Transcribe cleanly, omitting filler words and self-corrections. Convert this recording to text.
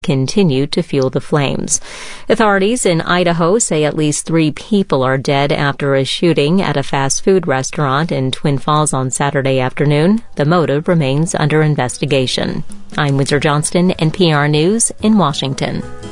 continued to fuel the flames. Authorities in Idaho say at least 3 people are dead after a shooting at a fast food restaurant in Twin Falls on Saturday afternoon. The motive remains under investigation. I'm Windsor Johnston, NPR News in Washington.